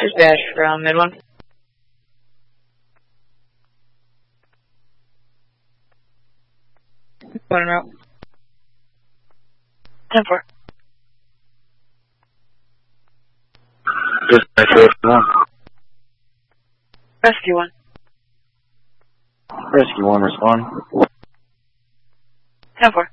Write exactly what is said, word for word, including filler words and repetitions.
Dispatch from Mid one. One route. ten four. Dispatch Rescue one. Rescue one. Rescue one, respond. ten four.